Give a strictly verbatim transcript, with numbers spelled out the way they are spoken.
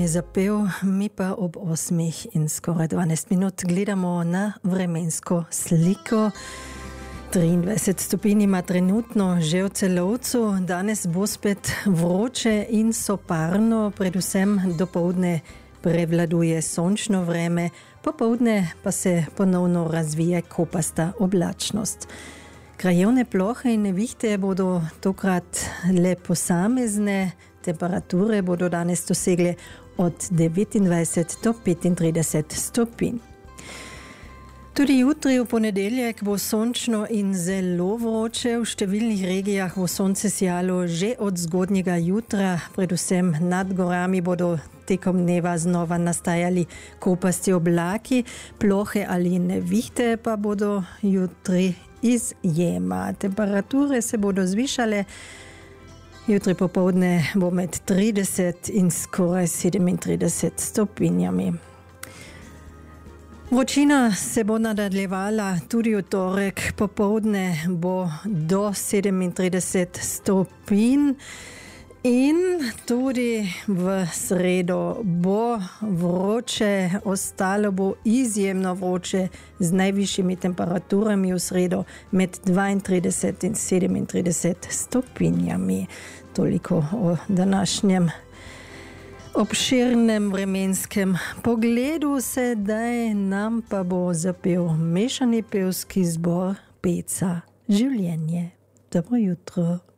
Zapel, mi pa ob osmih in skoraj dvanajst minut gledamo na vremensko sliko. triindvajset stopinj ima trenutno že v Celovcu, danes bo spet vroče in soparno, predvsem dopoldne prevladuje sončno vreme, popoldne pa se ponovno razvije kopasta oblačnost. Krajevne plohe in nevihte bodo tokrat le posamezne, temperature bodo danes dosegle od devetindvajset do petintrideset stopinj. Tudi jutri v ponedeljek bo sončno in zelo vroče, v številnih regijah bo sonce sijalo že od zgodnjega jutra, predvsem nad gorami bodo tekom dneva znova nastajali kopasti oblaki, plohe ali nevihte pa bodo jutri izjema. Temperature se bodo zvišale, jutri popoldne bo med trideset in skoraj sedemintrideset stopinjami. Vročina se bo nadaljevala tudi v torek, popoldne bo do sedemintrideset stopinj in tudi v sredo bo vroče, ostalo bo izjemno vroče z najvišjimi temperaturami v sredo med dvaintrideset in sedemintrideset stopinjami. Toliko o današnjem obširnem vremenskem pogledu, sedaj nam pa bo zapel mešani pevski zbor Peca Življenje. Dobro jutro.